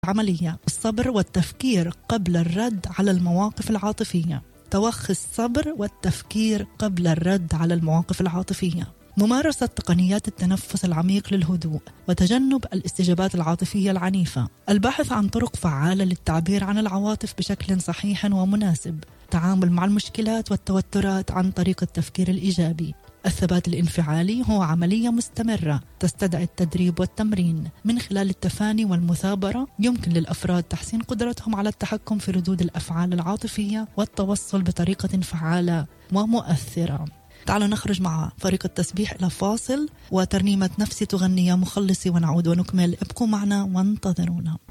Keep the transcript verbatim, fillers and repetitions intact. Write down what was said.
عملية: الصبر والتفكير قبل الرد على المواقف العاطفية. توخي الصبر والتفكير قبل الرد على المواقف العاطفية. ممارسة تقنيات التنفس العميق للهدوء وتجنب الاستجابات العاطفية العنيفة. البحث عن طرق فعالة للتعبير عن العواطف بشكل صحيح ومناسب. التعامل مع المشكلات والتوترات عن طريق التفكير الإيجابي. الثبات الانفعالي هو عملية مستمرة تستدعي التدريب والتمرين. من خلال التفاني والمثابرة يمكن للأفراد تحسين قدرتهم على التحكم في ردود الأفعال العاطفية والتوصل بطريقة فعالة ومؤثرة. تعالوا نخرج مع فريق التسبيح إلى فاصل وترنيمة نفسي تغني يا مخلصي، ونعود ونكمل. ابقوا معنا وانتظرونا.